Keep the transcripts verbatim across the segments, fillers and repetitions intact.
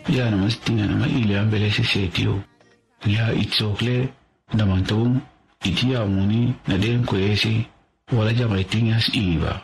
ya na mastina na ile ambele se setio ya itsokle na mantabum itia muni na den ko esi wala jama tingas iba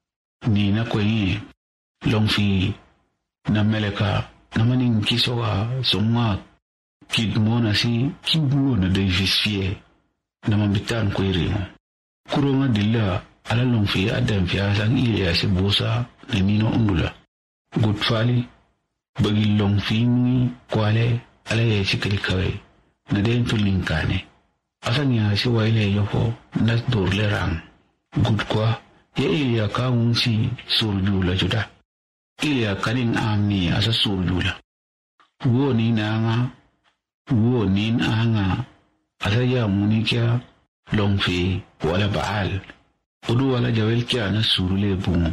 ni na ko yi longfi na meleka na manin kisoga songa kidmona si kibu na de visfie na mambitan ko irimo kuroma dilla ala longfi adam fiya sang ile ya se bosa na nino undula gutfali bagi longfi ni kwale ala ya sikali kawai na den tulinkane asanya si waile yofo nas dorle ram gud kwa ya iya ka unsi surjula juda iya kanin amni asa surjula wo ni nanga wo ni nanga asa ya munikia longfi wala baal udu wala jawel kya na surule bungu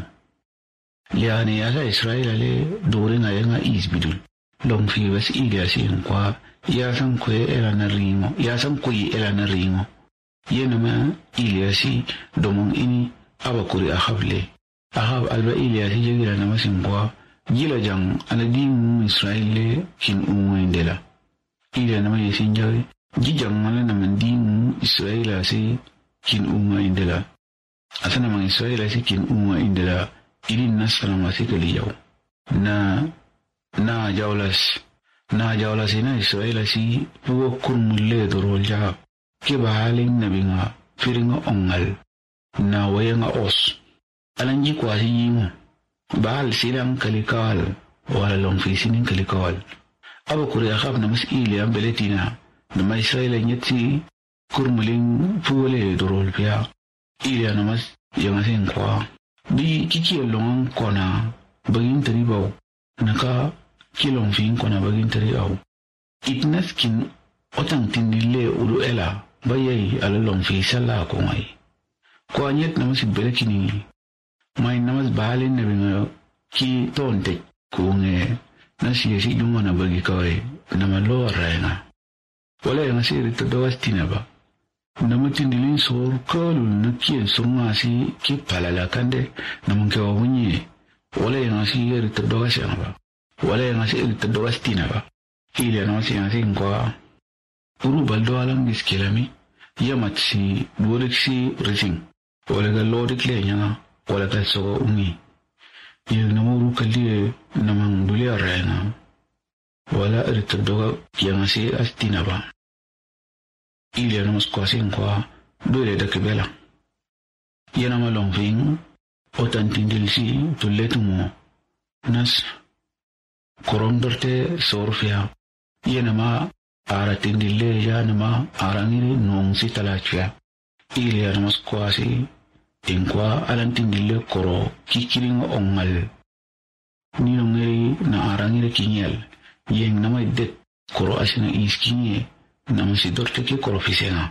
liani asa Israel ale dore na yenga isbidul longfi was iya sin kwa ya san kwe era na ringo ya san kwe era na ringo yena ma Iliasi domon ini abakuri ahable ahab alba Iliasi jegira na masingwa jila jang ana din Israel kin umwendela ile na mai sinjawe jijang mala na mandin Israel asi kin umwendela asana man Israel asi kin umwendela ilin nasra masikali yaw na na jawlas na jawla sina Israel si pugo kurmulle dorol jahab ke bahalin nabinga firinga ongal na wayenga os alanji kwasi yimo bahal silang kalikawal wala longfi sinin kalikawal aba kuri akhab na mas'ili ang beletina na ma Israel nyeti kurmulin puwale dorol pia ili na mas yung asin kwa di kikiyalong kona baging taribaw naka kilong fin kona baging taribaw itnaskin otang tindile ulu ela bayay alalong fi sala ko ngay ko anyet na mas belekini may namas bahalin na binga ki tonte ko nge nasiya si yung na bagi kawai na malo arayna wala yung si rito dawas tinaba naman tindilin sor kalul na kiyan sunga si ki palalakande naman kawa wunye wala yung si rito dawas yan ba wala yung si rito dawas tinaba ili na mas yung sin kwa puru baldo alang diskilami yamat si durik si rising wala ka lorik le nya wala ka so umi il namuru kali namang duli arena wala irta doga yang si astina ba ili na mas kwasin kwa dole da kibela yana malong ving otantindil si tuletumo nas korondorte sorfia yana ma ara tindile ya nama arangiri nong si talachya ili ya namas kwasi inkwa alan tindile koro kikiring ongal ninong ngiri na arangiri kinyel yeng nama idet koro asina iskinye nama si dorte ki koro fisena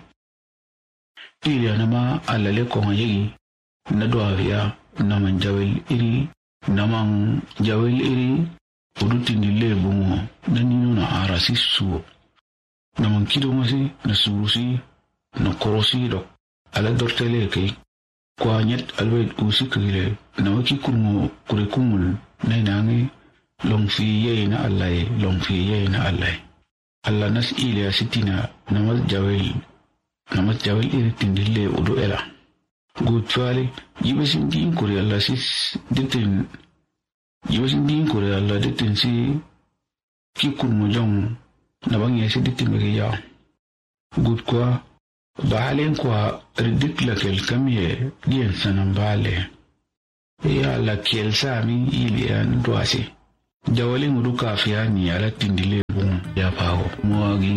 ili ya nama alale konga yegi na doavya naman jawel iri namang jawel iri udu tindile bungo na nino na ara si suo naman kido masi na surusi na korosi dok ala dortele kay kwa nyet alwed usi kile na waki kurmo kurikumul na inangi longfi ye na allay longfi ye na allay alla nas ile asitina namas jawel namas jawel iri tindile udu ela gutwali yibasin din kuri alla sis ditin yibasin din kuri alla ditin si ki kurmo jong nabang yasi ditimiri ya gud kwa bahalen kwa ridik lakel kamye diyan sanan bale ya lakel sami ilian duwasi jawalin udu kafiya ni ala tindile bun ya paho muwagi